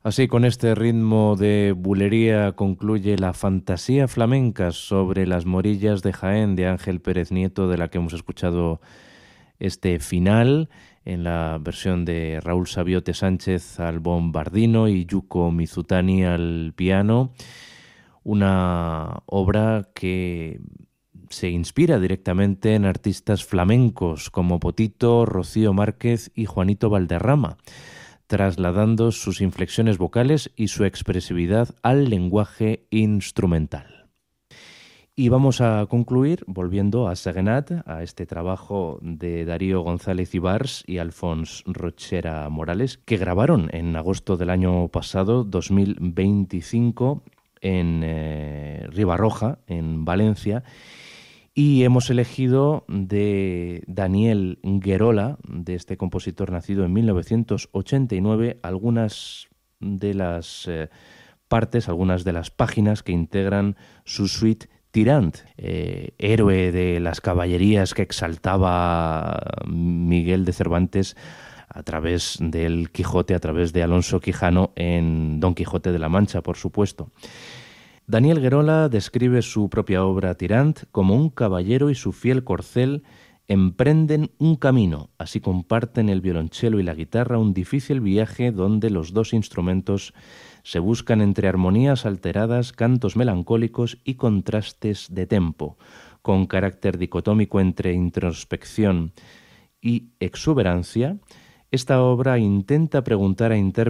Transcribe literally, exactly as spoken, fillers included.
Así, con este ritmo de bulería concluye la fantasía flamenca sobre las morillas de Jaén de Ángel Pérez Nieto, de la que hemos escuchado este final en la versión de Raúl Sabiote Sánchez al bombardino y Yuko Mizutani al piano. Una obra que se inspira directamente en artistas flamencos como Potito, Rocío Márquez y Juanito Valderrama, trasladando sus inflexiones vocales y su expresividad al lenguaje instrumental. Y vamos a concluir volviendo a Saguenat, a este trabajo de Darío González Ibars y Alfons Rochera Morales, que grabaron en agosto del año pasado, dos mil veinticinco, en eh, Ribarroja, en Valencia. Y hemos elegido de Daniel Guerola, de este compositor nacido en mil novecientos ochenta y nueve, algunas de las eh, partes, algunas de las páginas que integran su suite Tirant, eh, héroe de las caballerías que exaltaba Miguel de Cervantes a través del Quijote, a través de Alonso Quijano en Don Quijote de la Mancha, por supuesto. Daniel Guerola describe su propia obra Tirant como un caballero y su fiel corcel emprenden un camino, así comparten el violonchelo y la guitarra un difícil viaje donde los dos instrumentos se buscan entre armonías alteradas, cantos melancólicos y contrastes de tempo, con carácter dicotómico entre introspección y exuberancia. Esta obra intenta preguntar a intérpretes